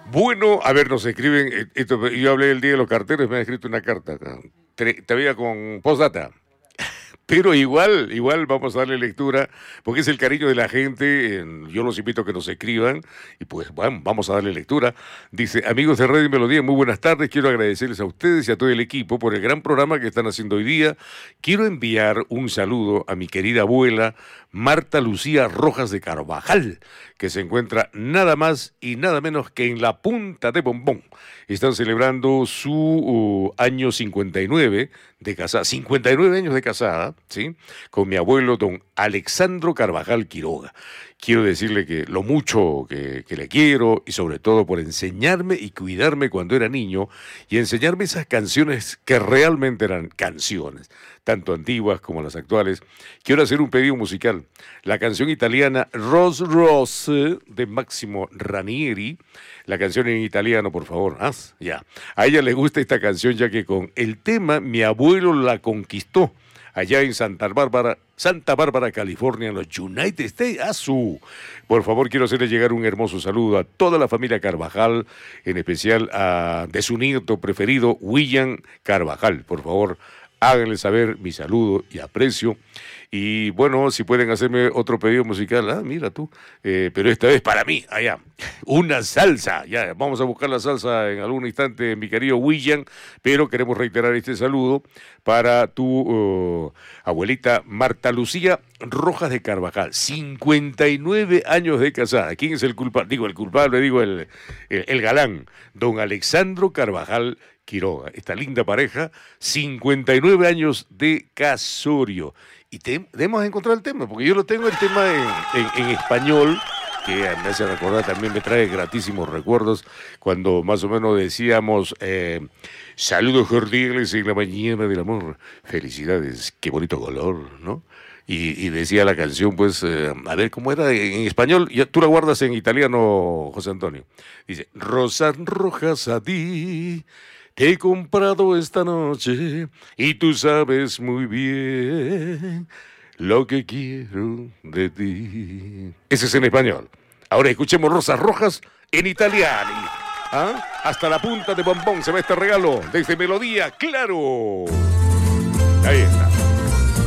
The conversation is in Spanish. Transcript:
Bueno, a ver, nos escriben, yo hablé el día de los carteros, me han escrito una carta, todavía con postdata. Pero igual vamos a darle lectura, porque es el cariño de la gente. Yo los invito a que nos escriban y pues bueno, vamos a darle lectura. Dice, amigos de Radio Melodía, muy buenas tardes. Quiero agradecerles a ustedes y a todo el equipo por el gran programa que están haciendo hoy día. Quiero enviar un saludo a mi querida abuela, Marta Lucía Rojas de Carvajal, que se encuentra nada más y nada menos que en la Punta de Bombón. Están celebrando su año 59 de casada, 59 años de casada, ¿sí? Con mi abuelo, don Alexandro Carvajal Quiroga. Quiero decirle que lo mucho que le quiero y sobre todo por enseñarme y cuidarme cuando era niño y enseñarme esas canciones que realmente eran canciones, tanto antiguas como las actuales. Quiero hacer un pedido musical. La canción italiana Rose Rose de Máximo Ranieri. La canción en italiano, por favor. Ya. A ella le gusta esta canción ya que con el tema mi abuelo la conquistó allá en Santa Bárbara, California, en los United States. Por favor, quiero hacerle llegar un hermoso saludo a toda la familia Carvajal, en especial de su nieto preferido, William Carvajal. Por favor, háganle saber mi saludo y aprecio. Y bueno, si pueden hacerme otro pedido musical, mira tú, pero esta vez para mí, allá, una salsa, ya, vamos a buscar la salsa en algún instante, mi querido William, pero queremos reiterar este saludo para tu abuelita Marta Lucía Rojas de Carvajal, 59 años de casada. ¿Quién es el culpable? Digo el galán, don Alexandro Carvajal Quiroga. Esta linda pareja, 59 años de casorio. Y debemos encontrar el tema, porque yo lo tengo el tema en español, que me hace recordar, también me trae gratísimos recuerdos, cuando más o menos decíamos, saludos cordiales en la mañana del amor, felicidades, qué bonito color, ¿no? Y decía la canción, pues, a ver, ¿cómo era en español? Tú la guardas en italiano, José Antonio. Dice, rosas rojas a ti te he comprado esta noche y tú sabes muy bien lo que quiero de ti. Ese es en español. Ahora escuchemos Rosas Rojas en italiano. Hasta la punta de bombón se va este regalo desde Melodía, claro. Ahí está.